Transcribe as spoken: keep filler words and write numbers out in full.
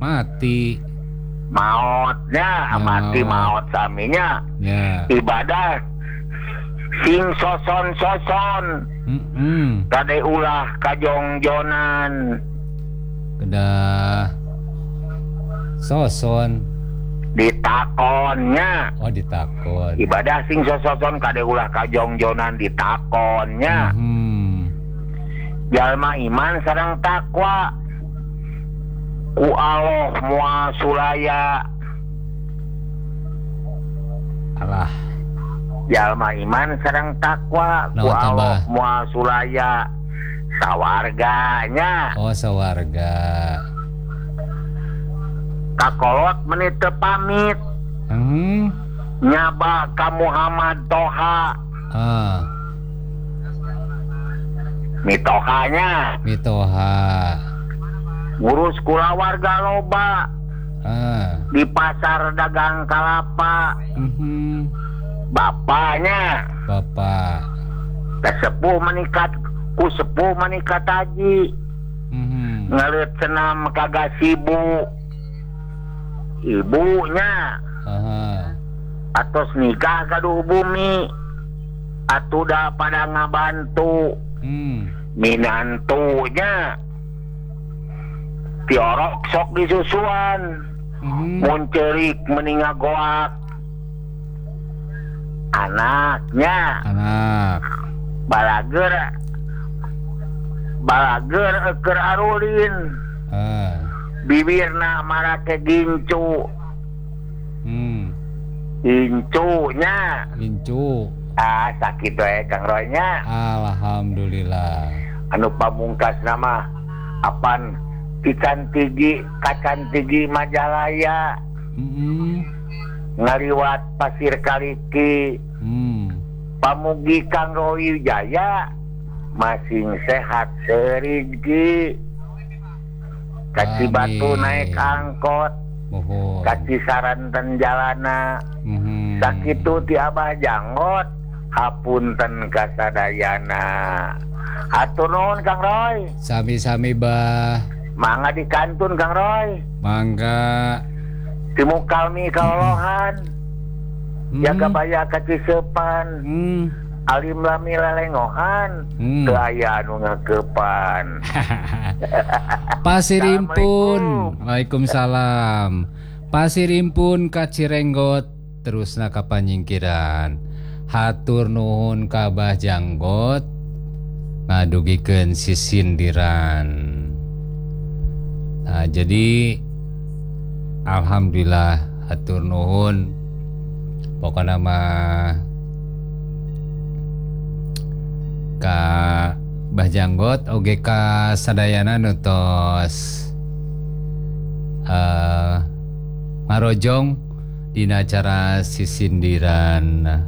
mati. Maotnya mati maot saminya. Ya. Ibadah sing soson-soson. Mm-mm. Kade ulah kajongjonan. Kedah soson Ditakonnya. oh ditakon. Ibadah sing soson kade ulah kajongjonan ditakonnya. Hmm. Jalma iman sareng takwa ku Allah moal sulaya. Alah. Jalma iman sareng takwa ku Naon Allah tambah? moal sulaya sawarganya. Oh sawarga. Kakolot menit teu pamit Hmm. nyaba ka Muhammad Toha. Ah. Mitohanya Mitoha. ngurus kula warga loba Ah. di pasar dagang kalapa. Mhm. Bapaknya Bapak. kesepuh meningkat ku sepuh meningkat haji Mhm. ngelit senam kagak sibuk. Ibunya Aha. atos nikah gaduh bumi atuh dah pada ngabantu. Hmm. Minantunya tiorok sok disusuan Mhm. muncerik meningagoak. Anaknya Anak. balager balager eker arulin Ah. bibirna marake gincu. Hmm. Incunya Incu. ah sakit wae Kang Roynya. Alhamdulillah. Anu pamungkas nama apan Kican Tigi Kacan Tigi Majalaya Mhm. ngaliwat Pasir Kaliki. Hmm. Pamugi Kang Roy Jaya masing sehat serigi. Kaci batu Amin. naik angkot, Mohon. kaci saranten jalana. Mhm. Sakitu ti Abah Janggot hapunten kasadayana. Hatur nuhun Kang Roy. Sami-sami bah. Mangga di kantun Kang Roy. Mangga. Timu kalmi kalolohan. Hmm. Jaga baya kacisepan. Hmm. Alim lami lelengohan. Hmm. Teu aya anu ngakepan. Pasir Impun. Assalamualaikum. Waalaikumsalam. Pasir Impun ka Cirenggot terusna ka panyingkiran. Hatur nuhun ka Abah Janggot ngadugikeun sisindiran. Nah, jadi alhamdulillah hatur nuhun pokokna mah ka Bah Janggot oge ka sadayana nutos uh, ngarojong dina acara sisindiran.